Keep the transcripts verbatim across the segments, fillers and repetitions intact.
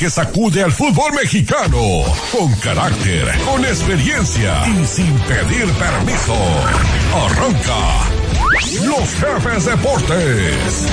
que sacude al fútbol mexicano. Con carácter, con experiencia y sin pedir permiso. Arranca Los Jefes Deportes.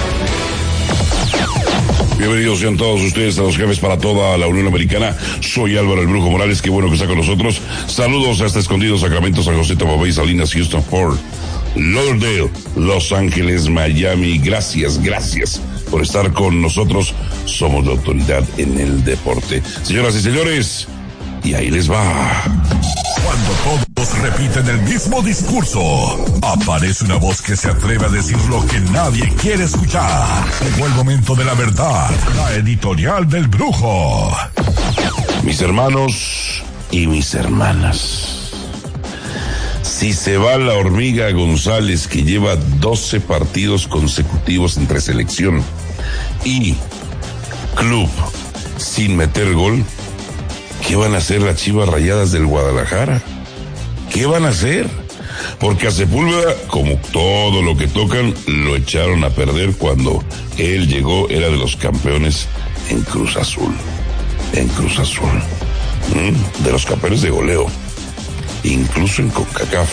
Bienvenidos sean todos ustedes a Los Jefes para toda la Unión Americana. Soy Álvaro el Brujo Morales, qué bueno que está con nosotros. Saludos hasta Escondido, Sacramento, San José, Tamaulipas, Salinas, Houston, Ford Lauderdale, Los Ángeles, Miami. Gracias, gracias por estar con nosotros. Somos la autoridad en el deporte. Señoras y señores, y ahí les va. Cuando todos repiten el mismo discurso, aparece una voz que se atreve a decir lo que nadie quiere escuchar. Llegó el momento de la verdad, la editorial del Brujo. Mis hermanos y mis hermanas, si se va la hormiga González, que lleva doce partidos consecutivos entre selección y club sin meter gol, ¿qué van a hacer las Chivas Rayadas del Guadalajara? ¿Qué van a hacer? Porque a Sepúlveda, como todo lo que tocan, lo echaron a perder cuando él llegó, era de los campeones en Cruz Azul. En Cruz Azul. ¿Mm? De los campeones de goleo. Incluso en CONCACAF.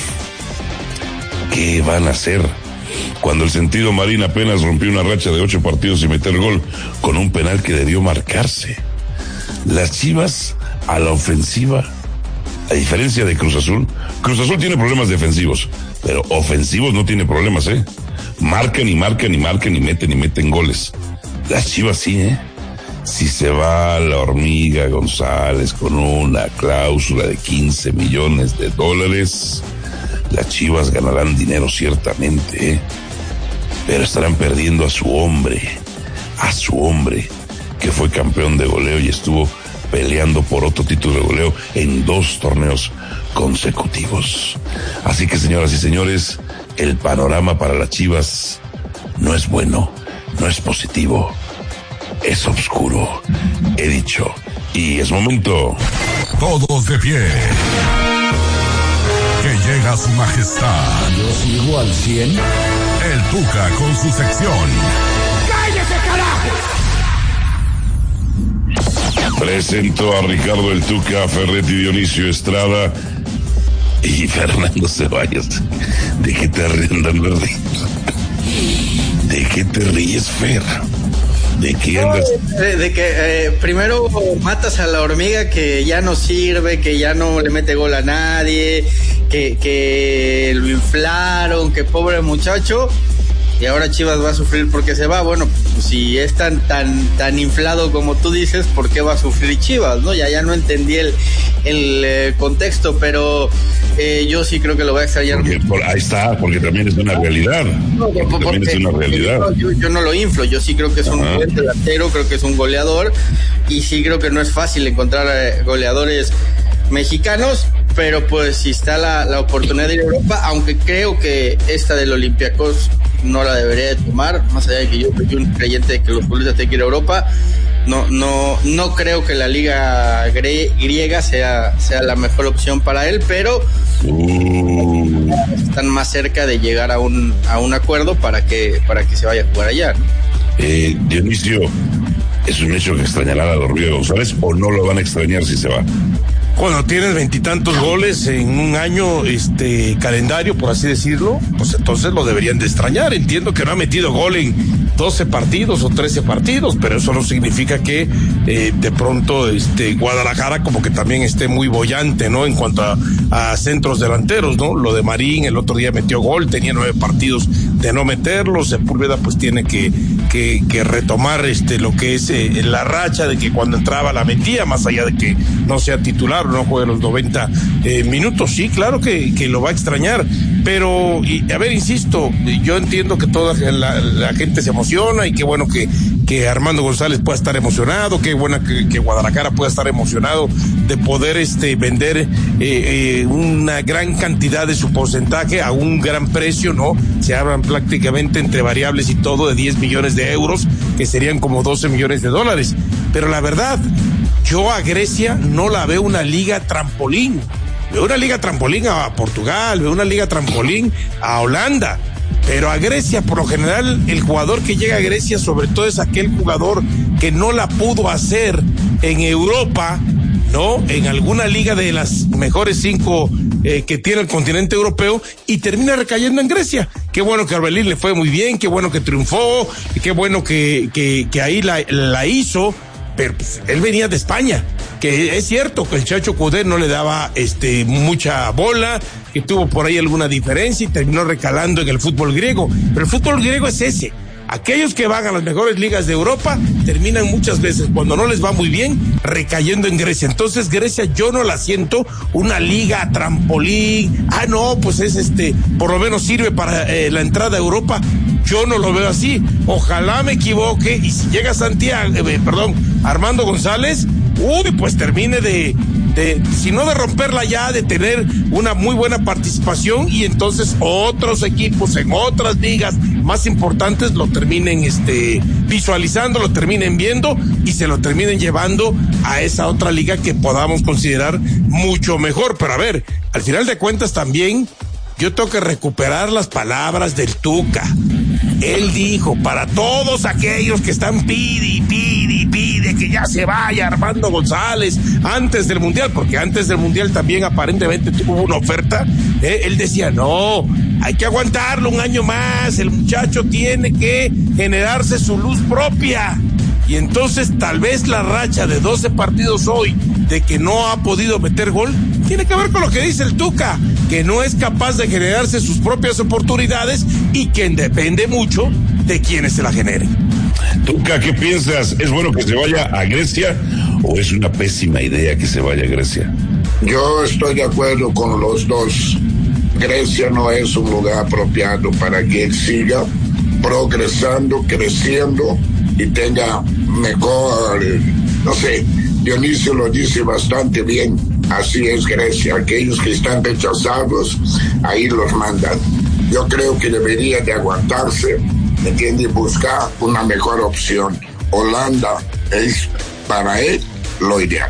¿Qué van a hacer cuando el Sentido Marín apenas rompió una racha de ocho partidos sin meter gol con un penal que debió marcarse? Las Chivas a la ofensiva, a diferencia de Cruz Azul, Cruz Azul tiene problemas defensivos, pero ofensivos no tiene problemas, ¿eh? Marcan y marcan y marcan y meten y meten goles. Las Chivas sí, ¿eh? Si se va la hormiga González con una cláusula de quince millones de dólares, las Chivas ganarán dinero ciertamente, ¿eh? Pero estarán perdiendo a su hombre, a su hombre, que fue campeón de goleo y estuvo peleando por otro título de goleo en dos torneos consecutivos. Así que, señoras y señores, el panorama para las Chivas no es bueno, no es positivo, es oscuro, he dicho, y es momento. Todos de pie. Que llega su majestad. Yo sigo al cien. El Tuca con su sección. ¡Cállese, carajo! Presento a Ricardo el Tuca, Ferretti, Dionisio Estrada y Fernando Ceballos. ¿De qué te ríes, ¿De qué te ríes, Fer? ¿De qué andas? De, de que eh, primero matas a la hormiga que ya no sirve, que ya no le mete gol a nadie, que, que lo inflaron, que pobre muchacho, y ahora Chivas va a sufrir porque se va. Bueno, pues si es tan tan tan inflado como tú dices, ¿por qué va a sufrir Chivas? No, ya ya no entendí el el eh, contexto, pero eh, yo sí creo que lo va a extrañar. Porque, por, ahí está, porque también es una realidad. No, porque porque, también es una realidad. Yo, yo no lo inflo, yo sí creo que es un buen delantero, creo que es un goleador, y sí creo que no es fácil encontrar eh, goleadores mexicanos, pero pues si está la, la oportunidad de ir a Europa, aunque creo que esta del Olympiacos no la debería de tomar, más allá de que yo soy un creyente de que los futbolistas tienen que ir a Europa, no no no creo que la liga gre- griega sea sea la mejor opción para él, pero uh. están más cerca de llegar a un a un acuerdo para que para que se vaya a jugar allá, ¿no? Eh, Dionisio, ¿es un hecho que extrañará a la hormiga González o no lo van a extrañar si se va? Cuando tienes veintitantos goles en un año, este calendario, por así decirlo, pues entonces lo deberían de extrañar. Entiendo que no ha metido gol en doce partidos o trece partidos, pero eso no significa que eh, de pronto este Guadalajara como que también esté muy boyante, ¿no? En cuanto a, a centros delanteros, ¿no? Lo de Marín, el otro día metió gol, tenía nueve partidos de no meterlo. Sepúlveda pues tiene que que, que retomar este lo que es eh, la racha de que cuando entraba la metía, más allá de que no sea titular, no juegue los noventa eh, minutos. Sí, claro que, que lo va a extrañar, pero y, a ver, insisto, yo entiendo que toda la, la gente se emociona y qué bueno que, que Armando González pueda estar emocionado, qué bueno que, que Guadalajara pueda estar emocionado de poder este vender eh, eh, una gran cantidad de su porcentaje a un gran precio, ¿no? Se hablan prácticamente entre variables y todo de diez millones de euros, que serían como doce millones de dólares, pero la verdad, yo a Grecia no la veo una liga trampolín. Veo una liga trampolín a Portugal, veo una liga trampolín a Holanda. Pero a Grecia, por lo general, el jugador que llega a Grecia, sobre todo, es aquel jugador que no la pudo hacer en Europa, ¿no? En alguna liga de las mejores cinco eh, que tiene el continente europeo y termina recayendo en Grecia. Qué bueno que a Orbelín le fue muy bien, qué bueno que triunfó, qué bueno que, que, que ahí la, la hizo, pero pues, él venía de España, que es cierto que el Chacho Coudet no le daba este mucha bola, que tuvo por ahí alguna diferencia y terminó recalando en el fútbol griego, pero el fútbol griego es ese. Aquellos que van a las mejores ligas de Europa terminan muchas veces, cuando no les va muy bien, recayendo en Grecia. Entonces Grecia yo no la siento una liga trampolín, ah no, pues es este, por lo menos sirve para eh, la entrada a Europa. Yo no lo veo así, ojalá me equivoque, y si llega Santiago, eh, perdón, Armando González, uy, pues termine de, de, si no de romperla ya, de tener una muy buena participación, y entonces otros equipos en otras ligas más importantes lo terminen este visualizando, lo terminen viendo y se lo terminen llevando a esa otra liga que podamos considerar mucho mejor. Pero a ver, al final de cuentas también yo tengo que recuperar las palabras del Tuca. Él dijo, para todos aquellos que están pide y pide y pide que ya se vaya Armando González antes del Mundial, porque antes del Mundial también aparentemente tuvo una oferta, eh, él decía, no, hay que aguantarlo un año más, el muchacho tiene que generarse su luz propia. Y entonces tal vez la racha de doce partidos hoy de que no ha podido meter gol tiene que ver con lo que dice el Tuca, que no es capaz de generarse sus propias oportunidades y que depende mucho de quienes se la generen. Tuca, ¿qué piensas? ¿Es bueno que se vaya a Grecia o es una pésima idea que se vaya a Grecia? Yo estoy de acuerdo con los dos. Grecia no es un lugar apropiado para que él siga progresando, creciendo y tenga mejor, no sé, Dionisio lo dice bastante bien, así es Grecia, aquellos que están rechazados, ahí los mandan. Yo creo que debería de aguantarse, ¿me entiende? Y buscar una mejor opción. Holanda es para él lo ideal.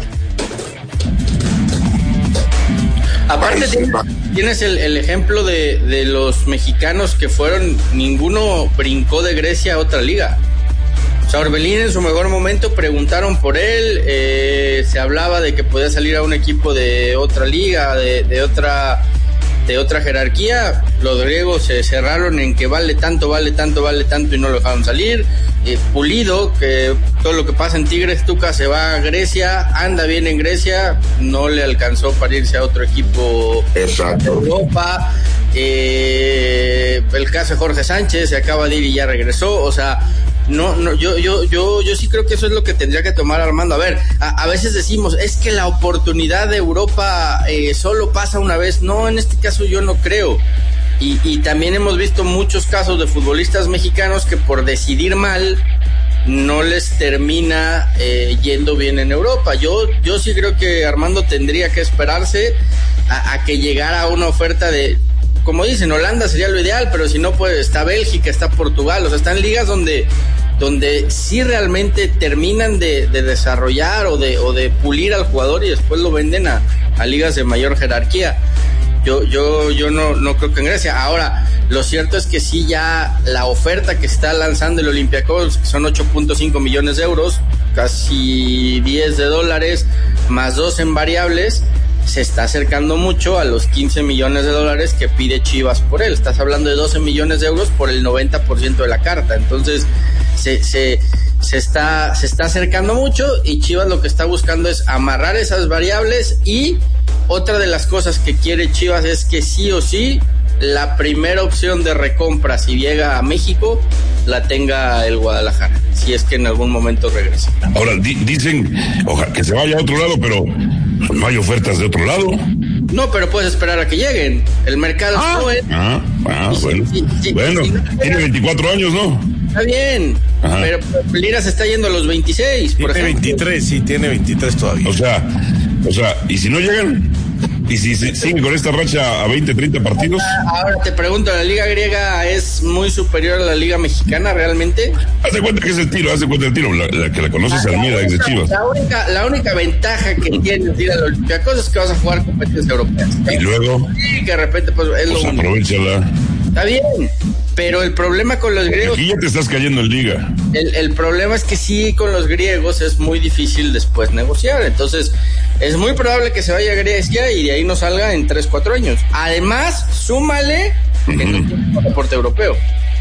Aparte tienes, tienes el, el ejemplo de, de los mexicanos que fueron, ninguno brincó de Grecia a otra liga. O sea, Orbelín en su mejor momento preguntaron por él, eh, se hablaba de que podía salir a un equipo de otra liga, de, de otra de otra jerarquía. Los griegos se cerraron en que vale tanto, vale tanto, vale tanto y no lo dejaron salir. Eh, Pulido, que todo lo que pasa en Tigres, Tuca se va a Grecia, anda bien en Grecia, no le alcanzó para irse a otro equipo Exacto. de Europa. Eh, el caso de Jorge Sánchez, se acaba de ir y ya regresó, o sea, no, no, yo, yo, yo, yo sí creo que eso es lo que tendría que tomar Armando. A ver, a, a veces decimos, es que la oportunidad de Europa eh, solo pasa una vez. No, en este caso yo no creo. Y, y también hemos visto muchos casos de futbolistas mexicanos que por decidir mal no les termina eh, yendo bien en Europa. Yo, yo sí creo que Armando tendría que esperarse a, a que llegara una oferta de, como dicen, Holanda sería lo ideal, pero si no, pues está Bélgica, está Portugal, o sea, están ligas donde, donde sí realmente terminan de, de desarrollar o de, o de pulir al jugador y después lo venden a, a ligas de mayor jerarquía. Yo, yo, yo no, no creo que en Grecia. Ahora, lo cierto es que sí, ya la oferta que está lanzando el Olympiacos, que son ocho punto cinco millones de euros, casi diez de dólares, más dos en variables, se está acercando mucho a los quince millones de dólares que pide Chivas por él. Estás hablando de doce millones de euros por el noventa por ciento de la carta. Entonces, se, se, se está, se está acercando mucho y Chivas lo que está buscando es amarrar esas variables. Y otra de las cosas que quiere Chivas es que sí o sí la primera opción de recompra, si llega a México, la tenga el Guadalajara, si es que en algún momento regresa. Ahora, di- dicen ojalá que se vaya a otro lado, pero no hay ofertas de otro lado. No, pero puedes esperar a que lleguen. El mercado Ah, es joven. ah, ah, Sí, bueno. sí, sí, bueno, sí, sí. tiene veinticuatro años, ¿no? Está bien, Ajá. pero Lira se está yendo a los veintiséis, por Tiene ejemplo. veintitrés, sí, tiene veintitrés todavía. O sea, o sea, ¿y si no llegan? ¿Y si se siguen con esta racha a veinte, treinta partidos? Ahora te pregunto, ¿la liga griega es muy superior a la liga mexicana realmente? Haz de cuenta que es el tiro, haz de cuenta el tiro, la, la que la conoces, Almida, ex de Chivas. La única, la única ventaja que tienes de ir a los Olympiacos es que vas a jugar competencias europeas. Y luego, Sí, que de repente pues es pues lo único. aprovechala. Está bien, Pero el problema con los griegos... Aquí ya te estás cayendo en liga. El, el problema es que sí, con los griegos es muy difícil después negociar. Entonces, es muy probable que se vaya a Grecia y de ahí no salga en tres, cuatro años. Además, súmale uh-huh. que no tiene pasaporte europeo.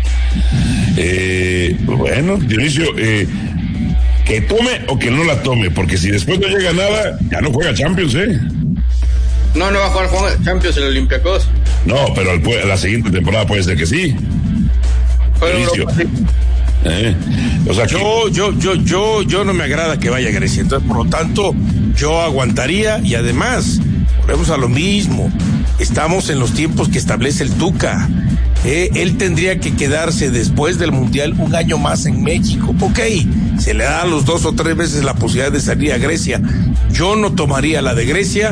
Eh, bueno, Dionisio, eh, que tome o que no la tome, porque si después no llega nada, ya no juega Champions, ¿eh? No, no va a jugar, jugar Champions el Olympiacos. No, pero el, la siguiente temporada puede ser que sí. Dionisio. Eh, o sea, yo, yo, yo, yo, yo no me agrada que vaya a Grecia, entonces por lo tanto yo aguantaría y además volvemos a lo mismo. Estamos en los tiempos que establece el Tuca. Eh, él tendría que quedarse después del Mundial un año más en México. Ok, se le da a los dos o tres veces la posibilidad de salir a Grecia. Yo no tomaría la de Grecia